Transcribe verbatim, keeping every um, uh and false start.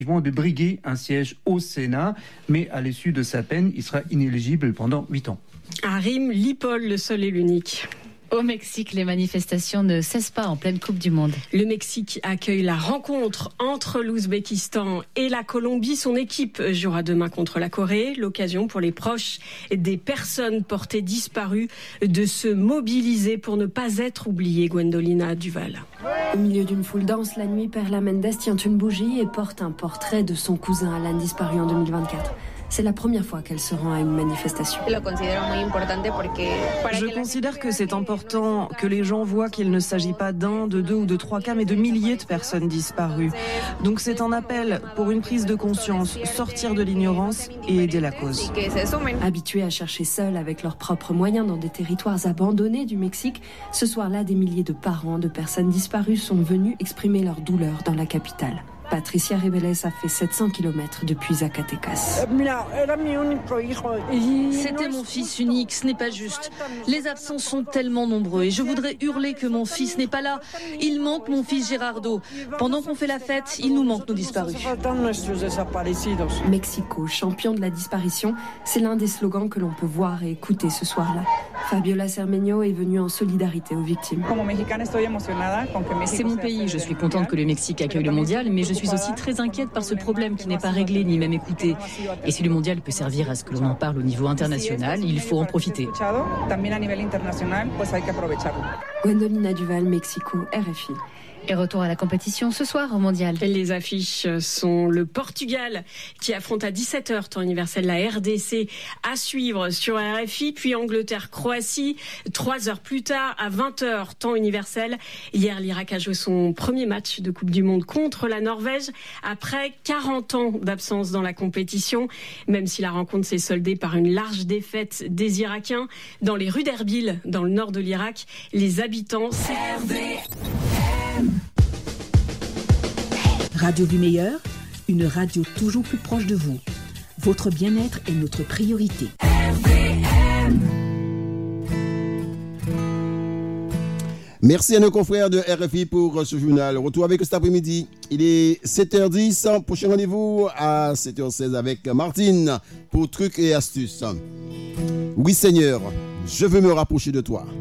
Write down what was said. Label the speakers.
Speaker 1: de briguer un siège au Sénat, mais à l'issue de sa peine, il sera inéligible pendant huit ans.
Speaker 2: Harim Lipol, le seul et l'unique.
Speaker 3: Au Mexique, les manifestations ne cessent pas en pleine Coupe du Monde.
Speaker 2: Le Mexique accueille la rencontre entre l'Ouzbékistan et la Colombie. Son équipe jouera demain contre la Corée. L'occasion pour les proches des personnes portées disparues de se mobiliser pour ne pas être oubliées. Gwendolina Duval.
Speaker 4: Au milieu d'une foule dense, la nuit, Perla Mendes tient une bougie et porte un portrait de son cousin Alan disparu en deux mille vingt-quatre. C'est la première fois qu'elle se rend à une manifestation.
Speaker 5: Je considère que c'est important que les gens voient qu'il ne s'agit pas d'un, de deux ou de trois cas, mais de milliers de personnes disparues. Donc c'est un appel pour une prise de conscience, sortir de l'ignorance et aider la cause.
Speaker 4: Habitués à chercher seuls avec leurs propres moyens dans des territoires abandonnés du Mexique, ce soir-là, des milliers de parents de personnes disparues sont venus exprimer leur douleur dans la capitale. Patricia Rebeles a fait sept cents kilomètres depuis Zacatecas.
Speaker 6: C'était mon fils unique, ce n'est pas juste. Les absents sont tellement nombreux et je voudrais hurler que mon fils n'est pas là. Il manque mon fils Gérardo. Pendant qu'on fait la fête, il nous manque nos disparus.
Speaker 4: Mexico, champion de la disparition, c'est l'un des slogans que l'on peut voir et écouter ce soir-là. Fabiola Cermeño est venue en solidarité aux victimes.
Speaker 7: C'est mon pays, je suis contente que le Mexique accueille le mondial, mais je suis aussi très inquiète par ce problème qui n'est pas réglé ni même écouté. Et si le mondial peut servir à ce que l'on en parle au niveau international, il faut en profiter.
Speaker 4: Gwendolina Duval, Mexico, R F I.
Speaker 3: Et retour à la compétition ce soir au Mondial.
Speaker 2: Les affiches sont le Portugal qui affronte à dix-sept heures temps universel la R D C à suivre sur R F I, puis Angleterre-Croatie trois heures plus tard à vingt heures temps universel. Hier, l'Irak a joué son premier match de Coupe du Monde contre la Norvège après quarante ans d'absence dans la compétition, même si la rencontre s'est soldée par une large défaite des Irakiens. Dans les rues d'Erbil, dans le nord de l'Irak, les habitants...
Speaker 8: Radio du meilleur, une radio toujours plus proche de vous. Votre bien-être est notre priorité.
Speaker 9: Merci à nos confrères de R F I pour ce journal. Retour avec cet après-midi. Il est sept heures dix. Prochain rendez-vous à sept heures seize avec Martine pour Trucs et Astuces. Oui Seigneur, je veux me rapprocher de toi.